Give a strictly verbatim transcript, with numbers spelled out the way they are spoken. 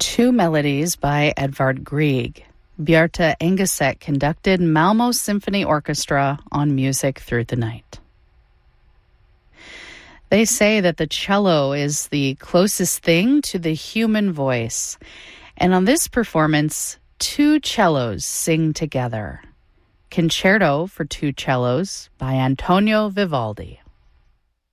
Two melodies by Edvard Grieg. Bjarte Engeseth conducted Malmo Symphony Orchestra on Music Through the Night. They say that the cello is the closest thing to the human voice. And on this performance, two cellos sing together. Concerto for Two Cellos by Antonio Vivaldi.